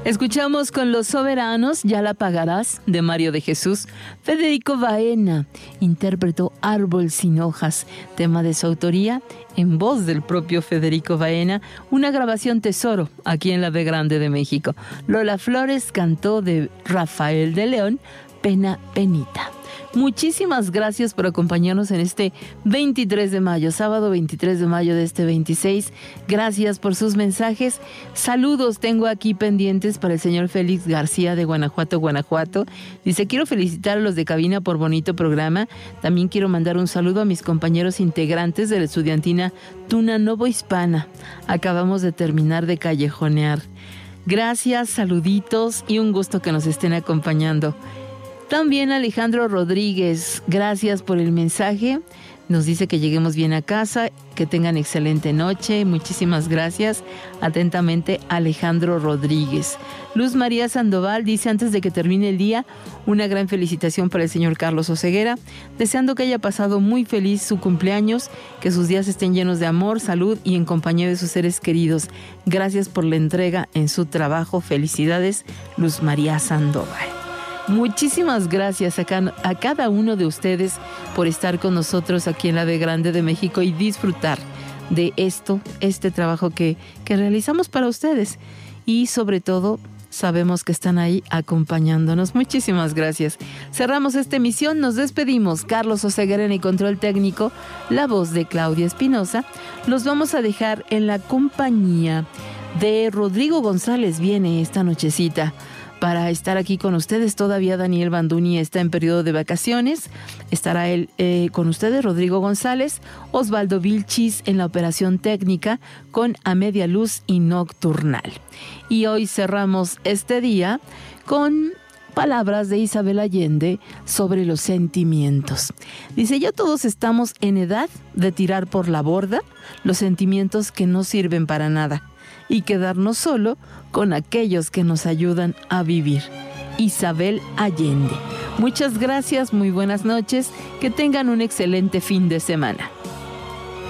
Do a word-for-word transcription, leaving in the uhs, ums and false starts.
Escuchamos con Los Soberanos, Ya la pagarás, de Mario de Jesús. Federico Baena interpretó Árbol sin hojas, tema de su autoría, en voz del propio Federico Baena, una grabación tesoro aquí en la B Grande de México. Lola Flores cantó de Rafael de León, Pena Penita. Muchísimas gracias por acompañarnos en este veintitrés de mayo, sábado veintitrés de mayo de este veintiséis. Gracias por sus mensajes. Saludos tengo aquí pendientes para el señor Félix García de Guanajuato, Guanajuato. Dice, quiero felicitar a los de cabina por bonito programa. También quiero mandar un saludo a mis compañeros integrantes de la estudiantina Tuna Novo Hispana. Acabamos de terminar de callejonear. Gracias, saluditos y un gusto que nos estén acompañando. También Alejandro Rodríguez, gracias por el mensaje. Nos dice que lleguemos bien a casa, que tengan excelente noche. Muchísimas gracias. Atentamente, Alejandro Rodríguez. Luz María Sandoval dice, antes de que termine el día, una gran felicitación para el señor Carlos Oseguera, deseando que haya pasado muy feliz su cumpleaños, que sus días estén llenos de amor, salud y en compañía de sus seres queridos. Gracias por la entrega en su trabajo. Felicidades, Luz María Sandoval. Muchísimas gracias a, ca- a cada uno de ustedes por estar con nosotros aquí en la B Grande de México y disfrutar de esto, este trabajo que, que realizamos para ustedes. Y sobre todo, sabemos que están ahí acompañándonos. Muchísimas gracias. Cerramos esta emisión, nos despedimos. Carlos Oseguera en el control técnico, la voz de Claudia Espinosa. Los vamos a dejar en la compañía de Rodrigo González. Viene esta nochecita para estar aquí con ustedes. Todavía Daniel Banduni está en periodo de vacaciones. Estará él eh, con ustedes, Rodrigo González, Osvaldo Vilchis en la operación técnica con A Media Luz y Nocturnal. Y hoy cerramos este día con palabras de Isabel Allende sobre los sentimientos. Dice, ya todos estamos en edad de tirar por la borda los sentimientos que no sirven para nada y quedarnos solo con aquellos que nos ayudan a vivir. Isabel Allende. Muchas gracias, muy buenas noches, que tengan un excelente fin de semana.